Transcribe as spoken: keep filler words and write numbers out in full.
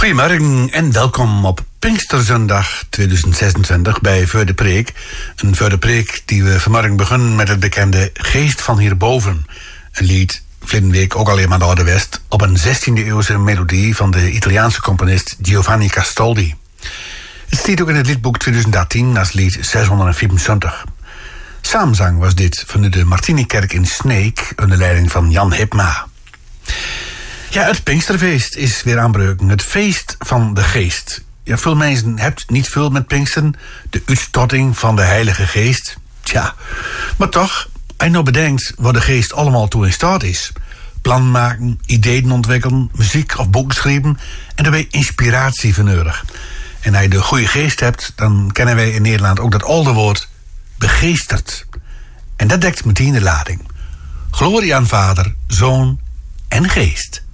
Goedemorgen en welkom op Pinksterzondag tweeduizend zesentwintig bij Voor de Preek. Een Voor de Preek die we vanmorgen beginnen met het bekende Geest van Hierboven. Een lied, verleden week ook al eenmaal de Oude West, op een zestiende eeuwse melodie van de Italiaanse componist Giovanni Castaldi. Het staat ook in het liedboek tweeduizend dertien als lied zeshonderdvierentwintig. Saamzang was dit vanuit de Martinikerk in Sneek onder leiding van Jan Hipma. Ja, het Pinksterfeest is weer aanbreuken. Het feest van de geest. Ja, veel mensen hebben niet veel met Pinksteren. De uitstorting van de Heilige Geest. Tja, maar toch, als je nou bedenkt wat de geest allemaal toe in staat is. Plan maken, ideeën ontwikkelen, muziek of boeken schrijven en daarbij inspiratie van nodig. En als je de goede geest hebt, dan kennen wij in Nederland ook dat oude woord begeesterd. En dat dekt meteen de lading. Glorie aan Vader, Zoon en Geest.